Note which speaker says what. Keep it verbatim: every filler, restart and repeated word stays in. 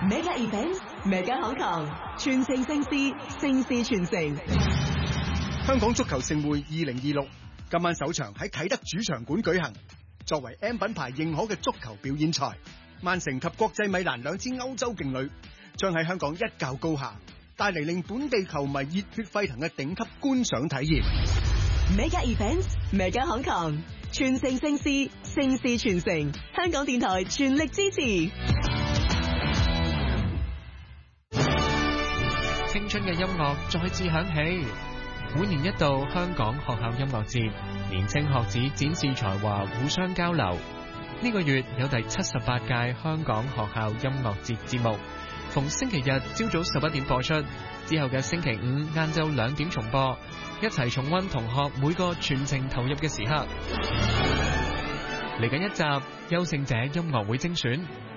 Speaker 1: Mega Events，Mega 香港，傳承盛事，盛事傳承。
Speaker 2: 香港足球盛會二零二六今晚首場喺啟德主場館舉行。作為 M 品牌認可嘅足球表演賽，曼城及國際米蘭兩支歐洲勁旅將喺香港一較高下，帶嚟令本地球迷熱血沸騰嘅頂級觀賞體驗。
Speaker 1: Mega Events，Mega 香港，傳承盛事，盛事傳承。香港電台全力支持。
Speaker 3: 青春嘅音樂再次響起，每年一度香港學校音樂節，年青學子展示才華，互相交流。呢個月有第七十八屆香港學校音樂節節目，逢星期日朝早十一點播出，之後嘅星期五晏晝兩點重播，一齊重溫同學每個全程投入嘅時刻。嚟緊一集優勝者音樂會精選，